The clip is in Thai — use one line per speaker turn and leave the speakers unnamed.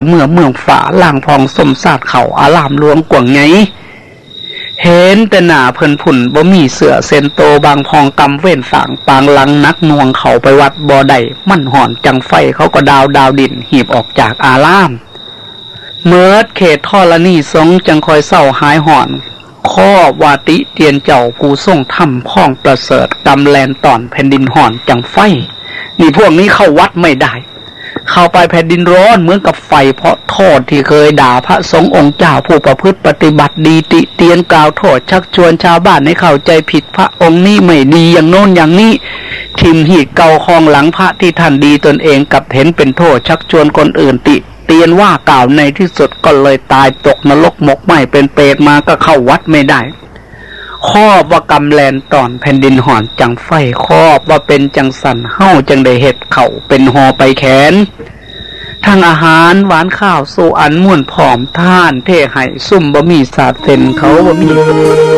เมืองฝาล่างพองสมศาสตร์เขาอารามหลวงกว่างไงเห็นแต่หน้าเพิ่นผุ่นบ่มีเสือเซนโตบางพองกำเว้นสางปางลังนักนวงเขาไปวัดบ่ได้มั่นห่อนจังไฟเขาก็ดาวดินหีบออกจากอารามเมื่อเขตธรณีสงจังคอยเศร้าหายห่อนข้อวาติเตียนเจ้ากูส่งถ้ำพ้องประเสริฐกำแลนตอนแผ่นดินห่อนจังไฟนี่พวกนี้เข้าวัดไม่ได้เข้าไปแผ่นดินร้อนเหมือนกับไฟเพราะโทษที่เคยด่าพระสงฆ์องค์เจ้าผู้ประพฤติปฏิบัติดีติเตียนกล่าวโทษชักชวนชาวบ้านให้เข้าใจผิดพระองค์นี้ไม่ดีอย่างโน้นอย่างนี้ทิมหีดเกาคองหลังพระที่ท่านดีตนเองกับเห็นเป็นโทษชักชวนคนอื่นติเตียนว่ากล่าวในที่สุดก็เลยตายตกนรกหมกไหม้เป็นเปรตมาก็เข้าวัดไม่ได้ครอบว่ากำแลนตอนแผ่นดินห่อนจังไฟครอบว่าเป็นจังสันเฮ้าจังได้เห็ดเข่าเป็นหอไปแขนทางอาหารหวานข้าวสู่อันม่วนผอมท่านเท่ไห้ซุ่มบะหมี่สาดเส้นเขาบะหมี่